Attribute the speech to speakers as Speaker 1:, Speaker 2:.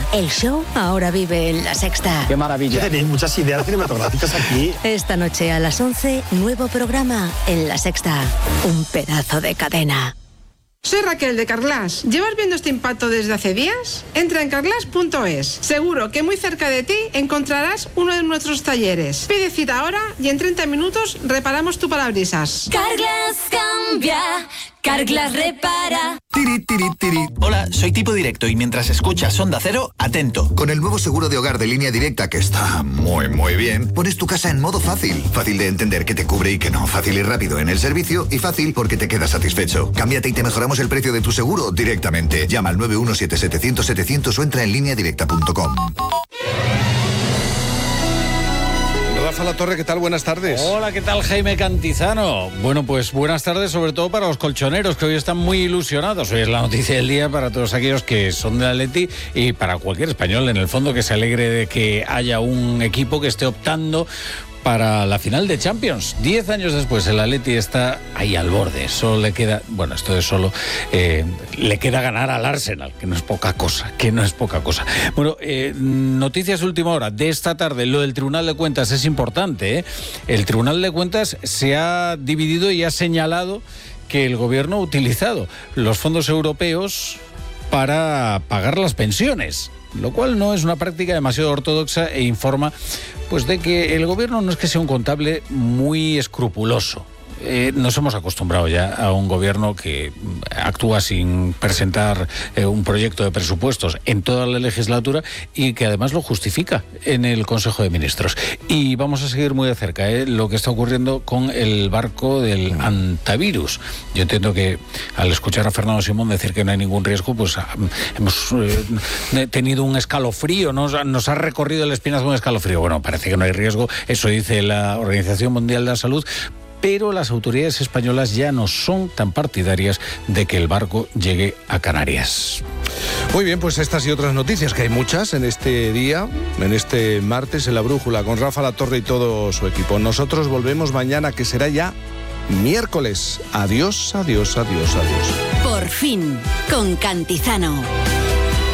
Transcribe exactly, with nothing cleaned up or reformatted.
Speaker 1: El show ahora vive en La Sexta.
Speaker 2: ¡Qué maravilla!
Speaker 3: Tenéis muchas ideas cinematográficas aquí.
Speaker 1: Esta noche a las once, nuevo programa en La Sexta. Un pedazo de cadena.
Speaker 4: Soy Raquel de Carglass. ¿Llevas viendo este impacto desde hace días? Entra en carglass punto es. Seguro que muy cerca de ti encontrarás uno de nuestros talleres. Pide cita ahora y en treinta minutos reparamos tu parabrisas.
Speaker 5: Carglass cambia, Carglass repara.
Speaker 6: Tiri, tiri, tiri. Hola, soy Tipo Directo y mientras escuchas Onda Cero, atento.
Speaker 7: Con el nuevo seguro de hogar de Línea Directa, que está muy, muy bien, pones tu casa en modo fácil. Fácil de entender que te cubre y que no. Fácil y rápido en el servicio y fácil porque te quedas satisfecho. Cámbiate y te mejoramos el precio de tu seguro directamente. Llama al nueve uno siete siete cero cero setecientos o entra en línea directa punto com.
Speaker 8: Rafa La Torre, ¿qué tal? Buenas tardes.
Speaker 9: Hola, ¿qué tal, Jaime Cantizano? Bueno, pues buenas tardes, sobre todo para los colchoneros, que hoy están muy ilusionados. Hoy es la noticia del día para todos aquellos que son del Atleti y para cualquier español, en el fondo, que se alegre de que haya un equipo que esté optando para la final de Champions. Diez años después, el Atleti está ahí al borde. Solo le queda, bueno, esto es solo, eh, le queda ganar al Arsenal, que no es poca cosa, que no es poca cosa. Bueno, eh, noticias de última hora de esta tarde. Lo del Tribunal de Cuentas es importante, ¿eh? El Tribunal de Cuentas se ha dividido y ha señalado que el gobierno ha utilizado los fondos europeos para pagar las pensiones, lo cual no es una práctica demasiado ortodoxa e informa pues de que el gobierno no es que sea un contable muy escrupuloso. Eh, nos hemos acostumbrado ya a un gobierno que actúa sin presentar eh, un proyecto de presupuestos en toda la legislatura y que además lo justifica en el Consejo de Ministros. Y vamos a seguir muy de cerca eh, lo que está ocurriendo con el barco del antivirus. Yo entiendo que al escuchar a Fernando Simón decir que no hay ningún riesgo, pues hemos eh, tenido un escalofrío, ¿no? Nos ha recorrido el espinazo un escalofrío. Bueno, parece que no hay riesgo, eso dice la Organización Mundial de la Salud, pero las autoridades españolas ya no son tan partidarias de que el barco llegue a Canarias.
Speaker 8: Muy bien, pues estas y otras noticias, que hay muchas en este día, en este martes, en La Brújula, con Rafa La Torre y todo su equipo. Nosotros volvemos mañana, que será ya miércoles. Adiós, adiós, adiós, adiós.
Speaker 1: Por fin, con Cantizano.